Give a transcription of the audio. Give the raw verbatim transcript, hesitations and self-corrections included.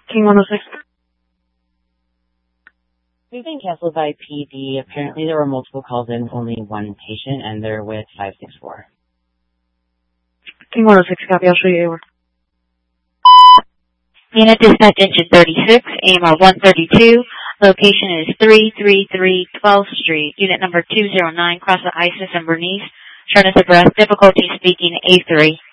King one oh six. We've been canceled by P D. Apparently there were multiple calls in, only one patient, and they're with five six four. King one oh six, copy. I'll show you A W O R. Unit dispatch engine thirty-six, A M R one thirty-two. Location is three thirty-three twelfth Street. Unit number two zero nine, cross the Isis and Bernice. Shortness of breath, difficulty speaking A three.